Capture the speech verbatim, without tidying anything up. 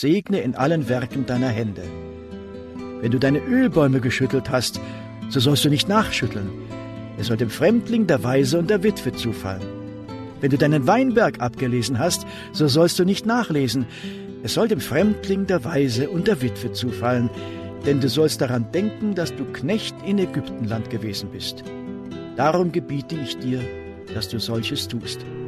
segne in allen Werken deiner Hände. Wenn du deine Ölbäume geschüttelt hast, so sollst du nicht nachschütteln. Es soll dem Fremdling, der Waise und der Witwe zufallen. Wenn du deinen Weinberg abgelesen hast, so sollst du nicht nachlesen. Es soll dem Fremdling, der Waise und der Witwe zufallen, denn du sollst daran denken, dass du Knecht in Ägyptenland gewesen bist. Darum gebiete ich dir, dass du solches tust.